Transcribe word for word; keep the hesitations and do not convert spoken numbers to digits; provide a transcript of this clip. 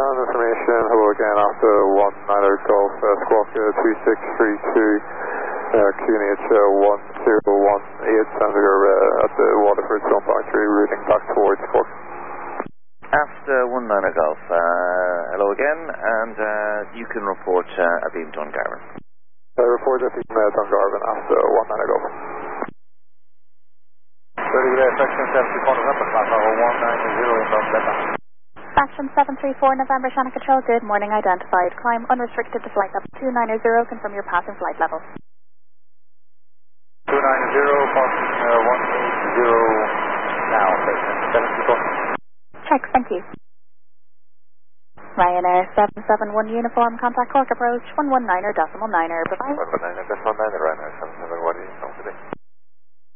ground information, hello again, after one niner Golf, uh, squawk uh, three six three two, uh, Q N H uh, one zero one eight, Senator uh, at the Waterford zone point three, routing back towards squawk. After one niner Golf, uh, hello again, and uh, you can report uh, a beam Dungarvan. Uh, report a beam uh, Dungarvan after one niner Golf. thirty uh, section seventy-four November, class level one nine zero inbound Delta. Faction seven three four November, Shannon Control, good morning, identified. Climb unrestricted to flight level two nine zero, confirm your passing flight level. two nine zero, passing uh, one eight zero now, section seventy-four. Check, thank you. Ryanair seven seven one uniform, contact Cork approach one one niner decimal niner, bye-bye. one one niner decimal niner, Ryanair seven seven one uniform.